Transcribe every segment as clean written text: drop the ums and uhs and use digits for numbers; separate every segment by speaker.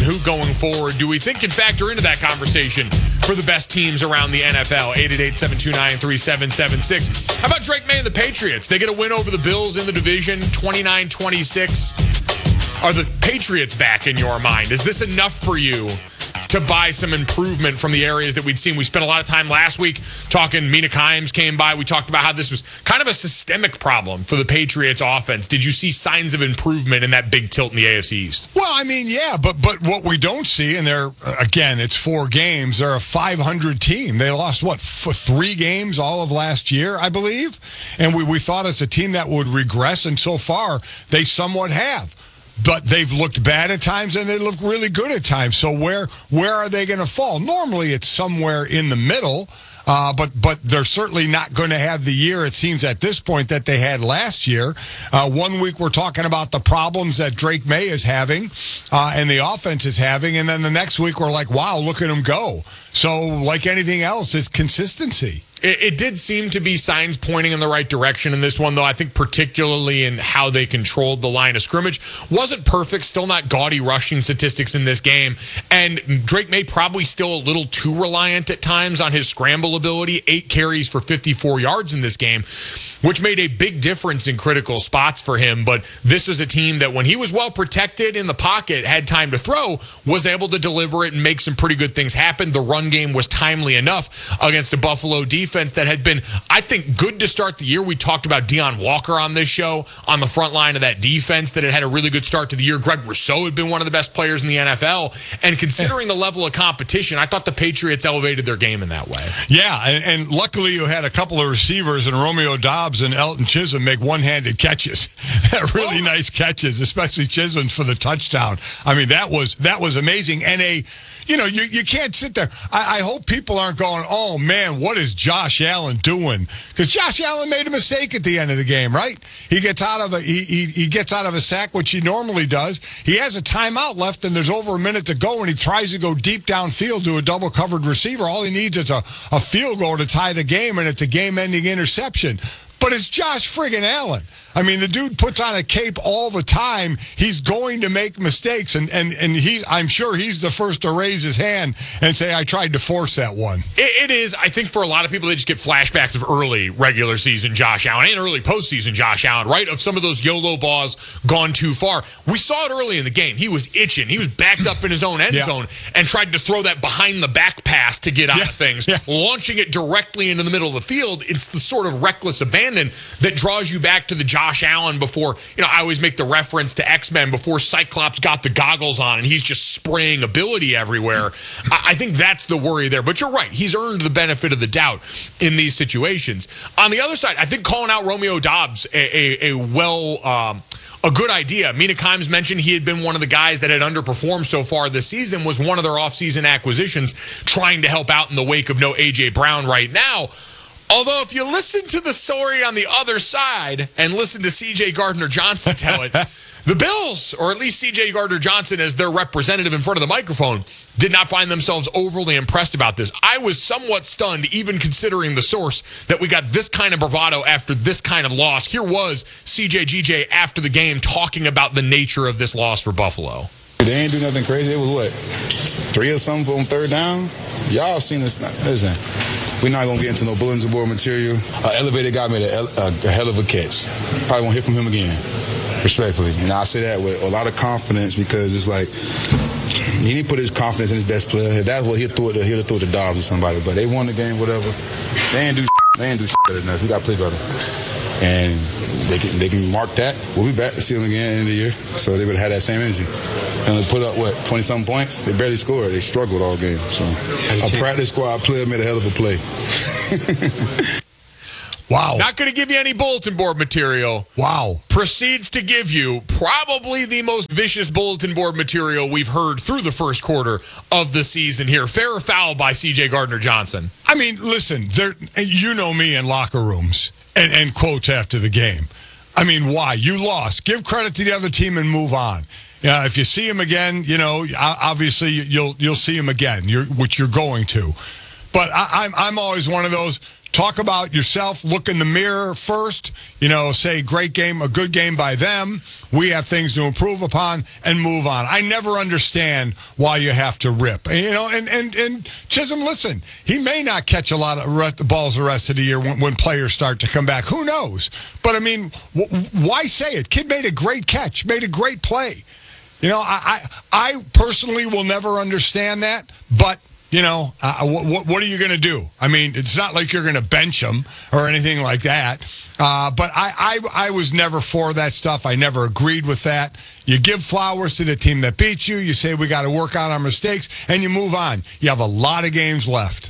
Speaker 1: and who going forward do we think can factor into that conversation for the best teams around the NFL? 888-729-3776. How about Drake May and the Patriots? They get a win over the Bills in the division, 29-26. Are the Patriots back in your mind? Is this enough for you to buy some improvement from the areas that we'd seen? We spent a lot of time last week talking. Mina Kimes came by. We talked about how this was kind of a systemic problem for the Patriots offense. Did you see signs of improvement in that big tilt in the AFC East?
Speaker 2: Well, I mean, yeah, but what we don't see, and again, it's 4 games. They're a 500 team. They lost, for 3 games all of last year, I believe? And we thought it's a team that would regress, and so far, they somewhat have. But they've looked bad at times, and they look really good at times. So where are they going to fall? Normally, it's somewhere in the middle, but they're certainly not going to have the year, it seems, at this point that they had last year. 1 week we're talking about the problems that Drake May is having and the offense is having, and then the next week we're like, wow, look at him go. So like anything else, it's consistency.
Speaker 1: It did seem to be signs pointing in the right direction in this one, though. I think particularly in how they controlled the line of scrimmage. Wasn't perfect, still not gaudy rushing statistics in this game. And Drake May probably still a little too reliant at times on his scramble ability. 8 carries for 54 yards in this game, which made a big difference in critical spots for him. But this was a team that when he was well protected in the pocket, had time to throw, was able to deliver it and make some pretty good things happen. The run game was timely enough against a Buffalo defense that had been, I think, good to start the year. We talked about Deion Walker on this show on the front line of that defense that had a really good start to the year. Greg Rousseau had been one of the best players in the NFL. And considering the level of competition, I thought the Patriots elevated their game in that way.
Speaker 2: Yeah, and luckily you had a couple of receivers, and Romeo Doubs and Elton Chisholm make one-handed catches. Really nice catches, especially Chisholm for the touchdown. I mean, that was amazing. And you can't sit there. I hope people aren't going, oh, man, what is Josh Allen doing? Because Josh Allen made a mistake at the end of the game, right? He gets out of he gets out of a sack, which he normally does. He has a timeout left, and there's over a minute to go, and he tries to go deep downfield to a double-covered receiver. All he needs is a field goal to tie the game, and it's a game-ending interception. But it's Josh friggin' Allen. I mean, the dude puts on a cape all the time. He's going to make mistakes, and I'm sure he's the first to raise his hand and say, I tried to force that one.
Speaker 1: It is. I think for a lot of people, they just get flashbacks of early regular season Josh Allen and early postseason Josh Allen, right? Of some of those YOLO balls gone too far. We saw it early in the game. He was itching. He was backed up in his own end zone and tried to throw that behind the back pass to get out of things. Yeah. Launching it directly into the middle of the field, it's the sort of reckless abandon that draws you back to the Josh Allen before, I always make the reference to X-Men before Cyclops got the goggles on and he's just spraying ability everywhere. I think that's the worry there. But you're right. He's earned the benefit of the doubt in these situations. On the other side, I think calling out Romeo Doubs a good idea. Mina Kimes mentioned he had been one of the guys that had underperformed so far this season, was one of their offseason acquisitions, trying to help out in the wake of no A.J. Brown right now. Although if you listen to the story on the other side and listen to C.J. Gardner-Johnson tell it, the Bills, or at least C.J. Gardner-Johnson as their representative in front of the microphone, did not find themselves overly impressed about this. I was somewhat stunned, even considering the source, that we got this kind of bravado after this kind of loss. Here was C.J. after the game talking about the nature of this loss for Buffalo.
Speaker 3: They ain't do nothing crazy. It was 3 or something on 3rd down? Y'all seen this. Listen, we're not going to get into no bulletin board material. Elevated guy made a hell of a catch. Probably won't hear from him again, respectfully. And I say that with a lot of confidence because it's like he didn't put his confidence in his best player. If that's what he'll throw it to Dobbs or somebody. But they won the game, whatever. They ain't do better than us. We got to play better. And they can mark that. We'll be back to see them again at the end of the year. So they would have had that same energy. And they put up, 20-something points? They barely scored. They struggled all game. So a practice squad player made a hell of a play.
Speaker 2: Wow.
Speaker 1: Not going to give you any bulletin board material.
Speaker 2: Wow.
Speaker 1: Proceeds to give you probably the most vicious bulletin board material we've heard through the first quarter of the season here. Fair or foul by C.J. Gardner-Johnson?
Speaker 2: I mean, listen, you know me in locker rooms and quotes after the game. I mean, why? You lost. Give credit to the other team and move on. Yeah, if you see him again, obviously you'll see him again, which you're going to. But I'm always one of those. talk about yourself, look in the mirror first, say great game, a good game by them. We have things to improve upon and move on. I never understand why you have to rip. And Chisholm, listen, he may not catch a lot of balls the rest of the year when players start to come back. Who knows? But, I mean, why say it? Kid made a great catch, made a great play. I personally will never understand that, but what are you going to do? I mean, it's not like you're going to bench him or anything like that. But I was never for that stuff. I never agreed with that. You give flowers to the team that beat you. You say we got to work on our mistakes, and you move on. You have a lot of games left.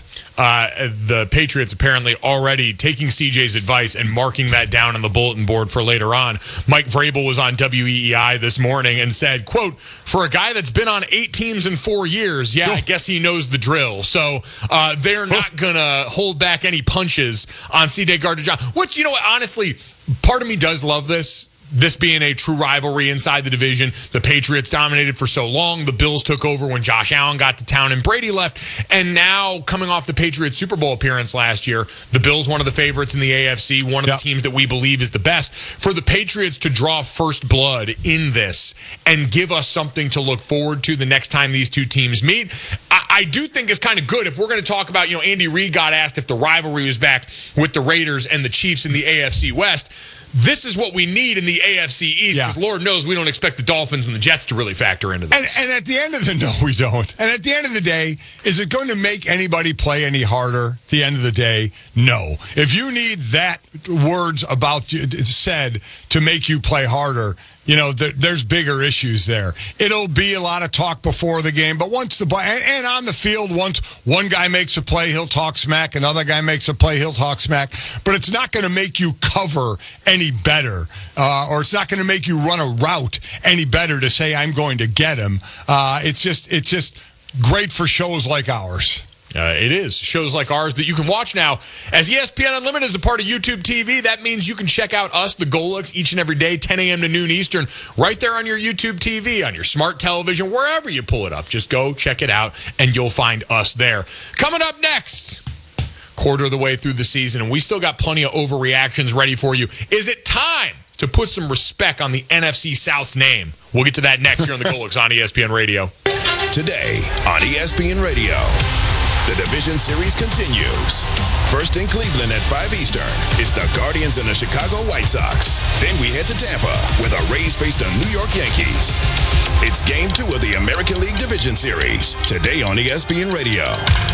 Speaker 1: The Patriots apparently already taking CJ's advice and marking that down on the bulletin board for later on. Mike Vrabel was on WEEI this morning and said, quote, for a guy that's been on 8 teams in 4 years, I guess he knows the drill. So they're not going to hold back any punches on CJ Gardner-Johnson. Which, honestly, part of me does love this being a true rivalry inside the division. The Patriots dominated for so long. The Bills took over when Josh Allen got to town and Brady left. And now, coming off the Patriots Super Bowl appearance last year, the Bills, one of the favorites in the AFC, one of the teams that we believe is the best. For the Patriots to draw first blood in this and give us something to look forward to the next time these two teams meet, I do think is kind of good. If we're going to talk about, Andy Reid got asked if the rivalry was back with the Raiders and the Chiefs in the AFC West. This is what we need in the AFC East, because Lord knows we don't expect the Dolphins and the Jets to really factor into this.
Speaker 2: And at the end of the no, we don't. And at the end of the day, is it going to make anybody play any harder? At the end of the day, no. If you need that words about you said to make you play harder, there's bigger issues there. It'll be a lot of talk before the game, but once and on the field, once one guy makes a play, he'll talk smack. Another guy makes a play, he'll talk smack. But it's not going to make you cover any better, or it's not going to make you run a route any better to say I'm going to get him. It's just great for shows like ours.
Speaker 1: It is. Shows like ours that you can watch now. As ESPN Unlimited is a part of YouTube TV, that means you can check out us, the Golics, each and every day, 10 a.m. to noon Eastern, right there on your YouTube TV, on your smart television, wherever you pull it up. Just go check it out, and you'll find us there. Coming up next, quarter of the way through the season, and we still got plenty of overreactions ready for you. Is it time to put some respect on the NFC South's name? We'll get to that next here on the Golics on ESPN Radio.
Speaker 4: Today on ESPN Radio. The division series continues. First in Cleveland at 5 Eastern, it's the Guardians and the Chicago White Sox. Then we head to Tampa, where the Rays face the New York Yankees. It's Game 2 of the American League Division Series, today on ESPN Radio.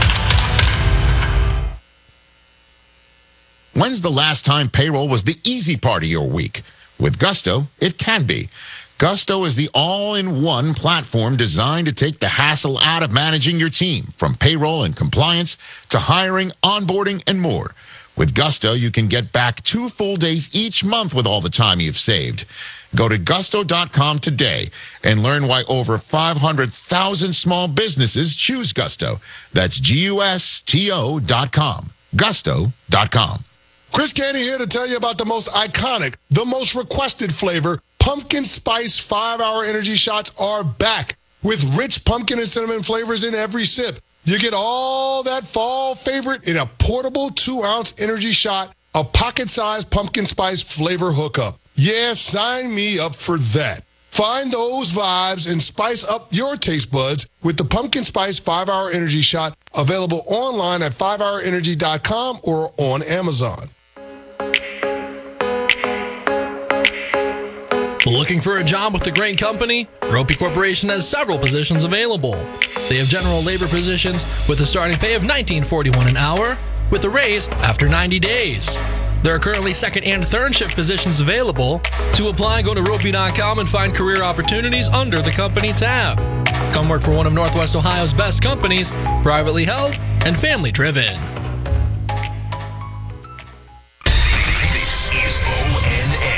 Speaker 5: When's the last time payroll was the easy part of your week? With Gusto, it can be. Gusto is the all-in-one platform designed to take the hassle out of managing your team, from payroll and compliance to hiring, onboarding, and more. With Gusto, you can get back 2 full days each month with all the time you've saved. Go to gusto.com today and learn why over 500,000 small businesses choose Gusto. That's GUSTO.com. Gusto.com.
Speaker 6: Chris Canty here to tell you about the most iconic, the most requested flavor. Pumpkin Spice 5-Hour Energy Shots are back with rich pumpkin and cinnamon flavors in every sip. You get all that fall favorite in a portable 2-ounce energy shot, a pocket-sized pumpkin spice flavor hookup. Yeah, sign me up for that. Find those vibes and spice up your taste buds with the Pumpkin Spice 5-Hour Energy Shot, available online at 5hourenergy.com or on Amazon.
Speaker 7: Looking for a job with a great company? Ropey Corporation has several positions available. They have general labor positions with a starting pay of $19.41 an hour, with a raise after 90 days. There are currently second and third shift positions available. To apply, go to ropey.com and find career opportunities under the company tab. Come work for one of Northwest Ohio's best companies, privately held and family driven.
Speaker 4: This is ONN.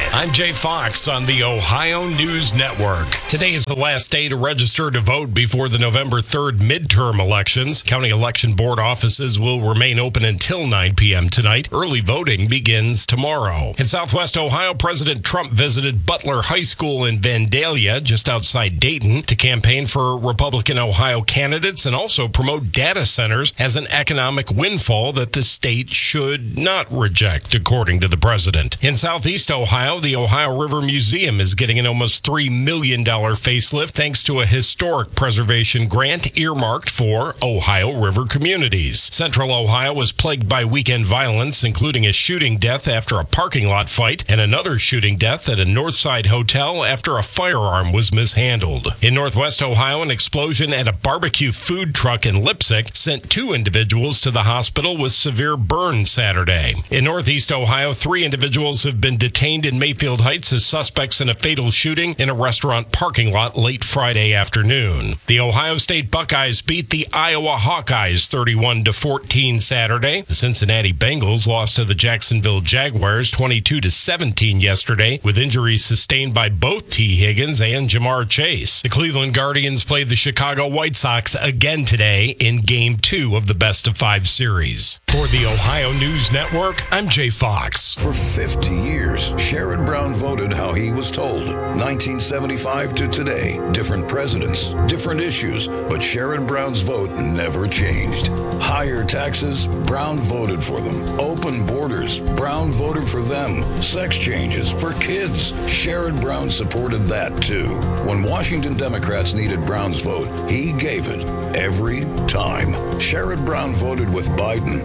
Speaker 8: I'm Jay Fox on the Ohio News Network. Today is the last day to register to vote before the November 3rd midterm elections. County Election Board offices will remain open until 9 p.m. tonight. Early voting begins tomorrow. In Southwest Ohio, President Trump visited Butler High School in Vandalia, just outside Dayton, to campaign for Republican Ohio candidates and also promote data centers as an economic windfall that the state should not reject, according to the president. In Southeast Ohio, the Ohio River Museum is getting an almost $3 million facelift thanks to a historic preservation grant earmarked for Ohio River communities. Central Ohio was plagued by weekend violence, including a shooting death after a parking lot fight and another shooting death at a Northside hotel after a firearm was mishandled. In Northwest Ohio, an explosion at a barbecue food truck in Leipzig sent 2 individuals to the hospital with severe burns Saturday. In Northeast Ohio, 3 individuals have been detained in Mayfield Heights as suspects in a fatal shooting in a restaurant parking lot late Friday afternoon. The Ohio State Buckeyes beat the Iowa Hawkeyes 31-14 Saturday. The Cincinnati Bengals lost to the Jacksonville Jaguars 22-17 yesterday, with injuries sustained by both T. Higgins and Jamar Chase. The Cleveland Guardians played the Chicago White Sox again today in Game 2 of the best-of-5 series. For the Ohio News Network, I'm Jay Fox.
Speaker 4: For 50 years, Sherrod Brown voted how he was told. 1975 to today, different presidents, different issues, but Sherrod Brown's vote never changed. Higher taxes, Brown voted for them. Open borders, Brown voted for them. Sex changes for kids, Sherrod Brown supported that too. When Washington Democrats needed Brown's vote, he gave it every time. Sherrod Brown voted with Biden,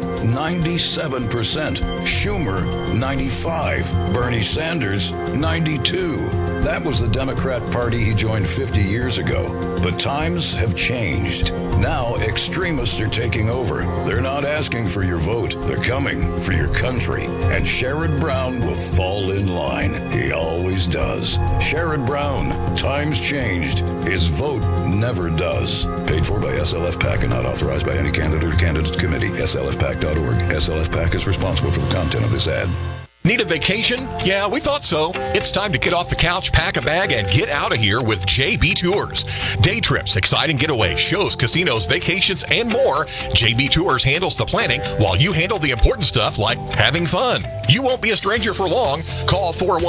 Speaker 4: 97%. Schumer, 95%. Bernie Sanders, 92%. That was the Democrat Party he joined 50 years ago. But times have changed. Now extremists are taking over. They're not asking for your vote. They're coming for your country. And Sherrod Brown will fall in line. He always does. Sherrod Brown, times changed. His vote never does. Paid for by SLF PAC and not authorized by any candidate or candidates committee. SLFPAC.org. SLF PAC is responsible for the content of this ad.
Speaker 9: Need a vacation? Yeah, we thought so. It's time to get off the couch, pack a bag, and get out of here with JB Tours. Day trips, exciting getaways, shows, casinos, vacations, and more. JB Tours handles the planning while you handle the important stuff like having fun. You won't be a stranger for long. Call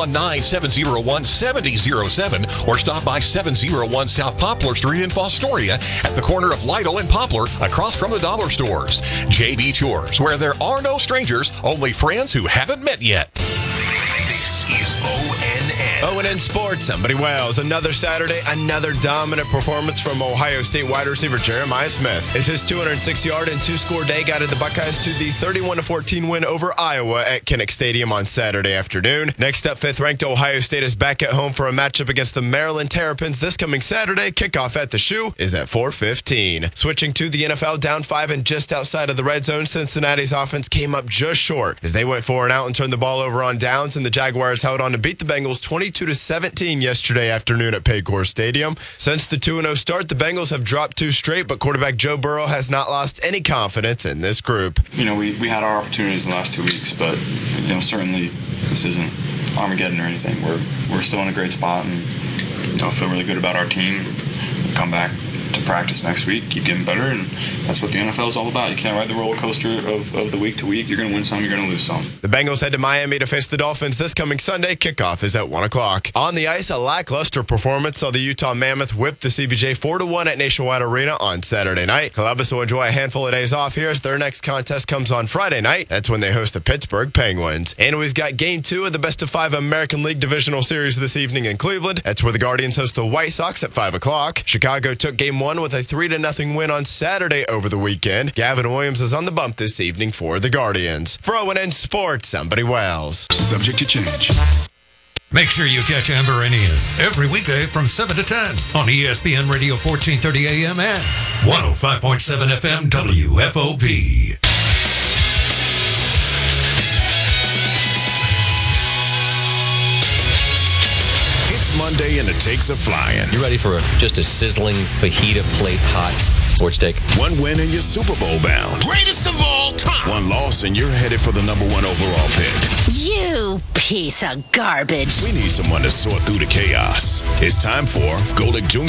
Speaker 9: 419-701-7007 or stop by 701 South Poplar Street in Fostoria at the corner of Lytle and Poplar across from the dollar stores. JB Tours, where there are no strangers, only friends who haven't met yet.
Speaker 4: This is ONN.
Speaker 10: ONN Sports, somebody Wales. Another Saturday, another dominant performance from Ohio State wide receiver Jeremiah Smith. As his 206-yard and 2-score day guided the Buckeyes to the 31-14 win over Iowa at Kinnick Stadium on Saturday afternoon. Next up, 5th-ranked Ohio State is back at home for a matchup against the Maryland Terrapins this coming Saturday. Kickoff at the Shoe is at 4:15. Switching to the NFL, down 5 and just outside of the red zone, Cincinnati's offense came up just short as they went 4 and out and turned the ball over on downs, and the Jaguars held on to beat the Bengals 22-17 yesterday afternoon at Paycor Stadium. Since the 2-0 start, the Bengals have dropped 2 straight, but quarterback Joe Burrow has not lost any confidence in this group.
Speaker 11: We had our opportunities in the last 2 weeks, but certainly this isn't Armageddon or anything. We're still in a great spot, and feel really good about our team. Come back to practice next week, keep getting better, and that's what the NFL is all about. You can't ride the roller coaster of the week to week. You're going to win some, you're going to lose some.
Speaker 10: The Bengals head to Miami to face the Dolphins this coming Sunday. Kickoff is at 1 o'clock. On the ice, a lackluster performance saw the Utah Mammoth whip the CBJ 4-1 at Nationwide Arena on Saturday night. Columbus will enjoy a handful of days off here as their next contest comes on Friday night. That's when they host the Pittsburgh Penguins. And we've got Game 2 of the best-of-5 American League Divisional Series this evening in Cleveland. That's where the Guardians host the White Sox at 5 o'clock. Chicago took Game 1 with a 3-0 win on Saturday over the weekend. Gavin Williams is on the bump this evening for the Guardians. For ONN Sports, somebody Wells.
Speaker 4: Subject to change.
Speaker 12: Make sure you catch Amber and Ian every weekday from 7 to 10 on ESPN Radio 1430 AM and 105.7 FM WFOP.
Speaker 4: Monday and it takes a flying.
Speaker 13: You ready for just a sizzling fajita plate hot sports steak?
Speaker 4: One win and you're Super Bowl bound.
Speaker 14: Greatest of all time.
Speaker 4: One loss and you're headed for the #1 overall pick.
Speaker 14: You piece of garbage.
Speaker 4: We need someone to sort through the chaos. It's time for Golic Jr.